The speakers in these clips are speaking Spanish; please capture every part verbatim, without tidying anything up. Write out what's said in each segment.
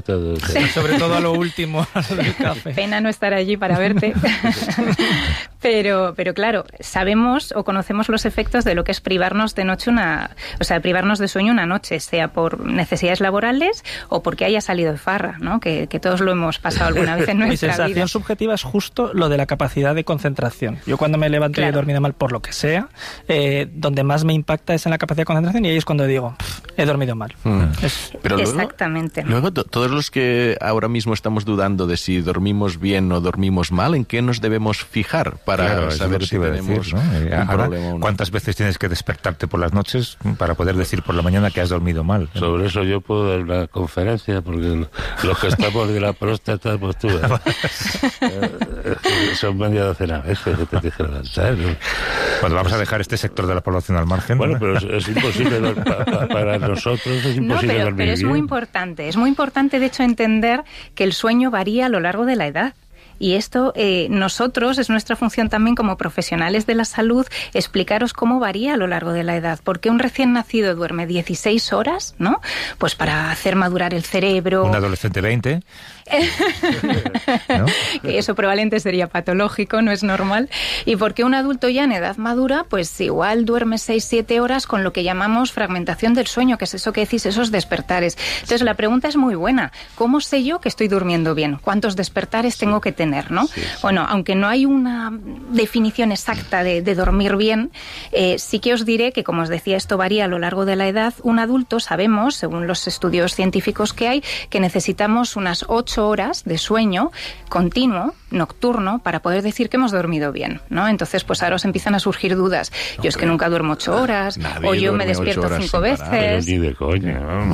Todo, sí. Sobre todo a lo último, a lo del café. Pena no estar allí para verte. pero, pero claro, sabemos o conocemos los efectos de lo que es privarnos de noche una, o sea, privarnos de sueño una noche, sea por necesidades laborales o porque haya salido de farra, ¿no? Que, que todos lo hemos pasado alguna vez en nuestra vida. Mi sensación vida. subjetiva es justo lo de la capacidad de concentración. Yo cuando me levanto claro. y he dormido mal por lo que sea, eh, donde más me impacta es en la capacidad de concentración y ahí es cuando digo, he dormido mal. Mm. Es... Pero luego, Exactamente. Luego, to- todos los que ahora mismo estamos dudando de si dormimos bien o dormimos mal, ¿en qué nos debemos fijar para claro, saber si tenemos decir, ¿no? un ahora, problema o no? ¿Cuántas veces tienes que despertarte por las noches para poder decir por la mañana que has dormido mal? Sobre eso yo puedo dar una conferencia, porque los que estamos de la próstata, pues tú, eh, son media docena veces que te tienes que levantar, ¿no? Bueno, vamos a dejar este sector de la población al margen. Bueno, pero es, es imposible, pa, pa, para nosotros es imposible no, pero, dormir pero es bien. muy importante, es muy importante de hecho entender que el sueño varía a lo largo de la edad. Y esto, eh, nosotros, es nuestra función también como profesionales de la salud, explicaros cómo varía a lo largo de la edad. Porque un recién nacido duerme dieciséis horas, ¿no? Pues para hacer madurar el cerebro. Un adolescente veinte. ¿No? Eso probablemente sería patológico, no es normal. Y porque un adulto ya en edad madura, pues igual duerme seis siete horas con lo que llamamos fragmentación del sueño, que es eso que decís, esos despertares. Entonces la pregunta es muy buena. ¿Cómo sé yo que estoy durmiendo bien? ¿Cuántos despertares sí. tengo que tener? ¿no? Sí, sí. Bueno, aunque no hay una definición exacta de, de dormir bien, eh, sí que os diré que, como os decía, esto varía a lo largo de la edad. Un adulto, sabemos, según los estudios científicos que hay, que necesitamos unas ocho horas de sueño continuo, nocturno, para poder decir que hemos dormido bien, ¿no? Entonces, pues ahora os empiezan a surgir dudas. Yo okay. es que nunca duermo ocho horas, Nadie o yo me despierto cinco veces. Pero ni de coña, vamos.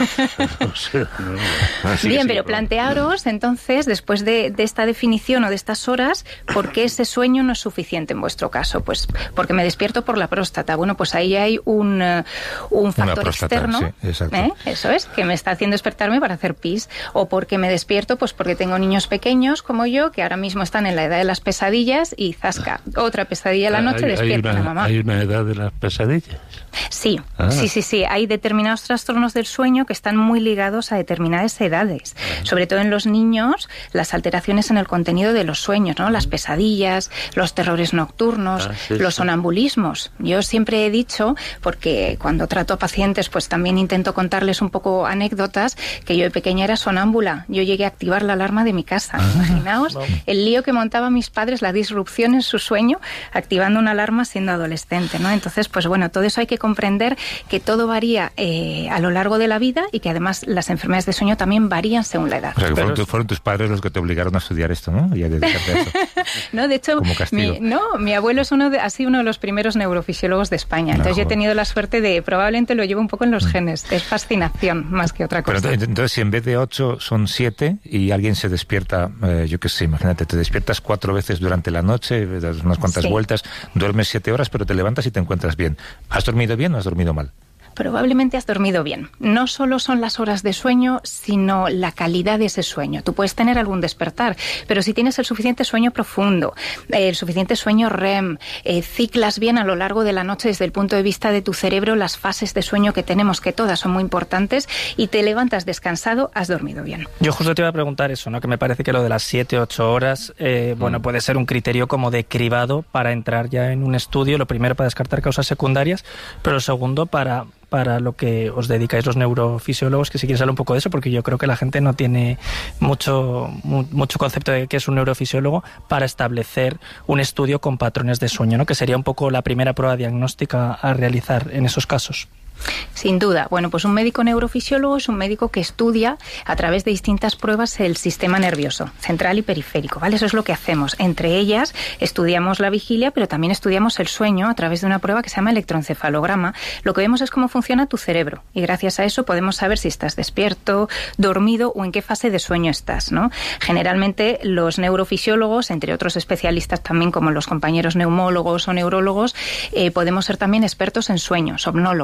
O sea, no. Bien, pero plantearos, entonces, después de, de esta definición o de estas horas, ¿por qué ese sueño no es suficiente en vuestro caso? Pues porque me despierto por la próstata. Bueno, pues ahí hay un, uh, un factor próstata, externo, sí, ¿eh? Eso es, que me está haciendo despertarme para hacer pis. O porque me despierto, pues porque tengo niños pequeños como yo, que ahora mismo están en la edad de las pesadillas y zasca, otra pesadilla a la noche, hay, despierta hay una, la mamá. ¿Hay una edad de las pesadillas? Sí, ah. sí, sí, sí. Hay determinados trastornos del sueño que están muy ligados a determinadas edades. Ah. Sobre todo en los niños, las alteraciones en el contenido de los sueños, ¿no? Las pesadillas, los terrores nocturnos, ah, sí, los sonambulismos. Yo siempre he dicho, porque cuando trato a pacientes, pues también intento contarles un poco anécdotas, que yo de pequeña era sonámbula. Yo llegué a activar la alarma de mi casa. Ah. Imaginaos no. el lío que montaban mis padres, la disrupción en su sueño, activando una alarma siendo adolescente, ¿no? Entonces, pues bueno, todo eso hay que comprender, que todo varía eh, a lo largo de la vida y que además las enfermedades de sueño también varían según la edad. O sea, que fueron, tu, fueron tus padres los que te obligaron a estudiar esto, ¿no? Y a dedicarte a eso. No, de hecho, como castigo. Mi, no, mi abuelo es uno de, ha sido uno de los primeros neurofisiólogos de España. Entonces no, yo he tenido la suerte de, probablemente lo llevo un poco en los genes. Es fascinación más que otra cosa. Pero entonces, si en vez de ocho son siete y alguien se despierta, eh, yo qué sé, imagínate, te despiertas cuatro veces durante la noche, das unas cuantas sí. vueltas, duermes siete horas, pero te levantas y te encuentras bien. ¿Has dormido bien o has dormido mal? Probablemente has dormido bien. No solo son las horas de sueño, sino la calidad de ese sueño. Tú puedes tener algún despertar, pero si tienes el suficiente sueño profundo, el suficiente sueño R E M, eh, ciclas bien a lo largo de la noche desde el punto de vista de tu cerebro las fases de sueño que tenemos, que todas son muy importantes, y te levantas descansado, has dormido bien. Yo justo te iba a preguntar eso, ¿no? Que me parece que lo de las siete, ocho horas, eh, mm. bueno, puede ser un criterio como de cribado para entrar ya en un estudio, lo primero para descartar causas secundarias, pero lo segundo para... para lo que os dedicáis los neurofisiólogos, que si quieres hablar un poco de eso, porque yo creo que la gente no tiene mucho, mucho concepto de qué es un neurofisiólogo para establecer un estudio con patrones de sueño, ¿no? Que sería un poco la primera prueba diagnóstica a realizar en esos casos. Sin duda. Bueno, pues un médico neurofisiólogo es un médico que estudia a través de distintas pruebas el sistema nervioso, central y periférico, ¿vale? Eso es lo que hacemos. Entre ellas estudiamos la vigilia, pero también estudiamos el sueño a través de una prueba que se llama electroencefalograma. Lo que vemos es cómo funciona tu cerebro y gracias a eso podemos saber si estás despierto, dormido o en qué fase de sueño estás, ¿no? Generalmente los neurofisiólogos, entre otros especialistas también como los compañeros neumólogos o neurólogos, eh, podemos ser también expertos en sueño, somnólogos, ¿no?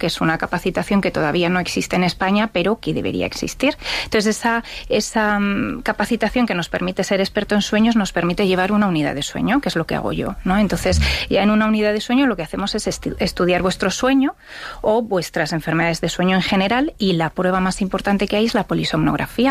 que es una capacitación que todavía no existe en España, pero que debería existir. Entonces, esa, esa um, capacitación que nos permite ser experto en sueños nos permite llevar una unidad de sueño, que es lo que hago yo, ¿no? Entonces, ya en una unidad de sueño lo que hacemos es estu- estudiar vuestro sueño o vuestras enfermedades de sueño en general, y la prueba más importante que hay es la polisomnografía.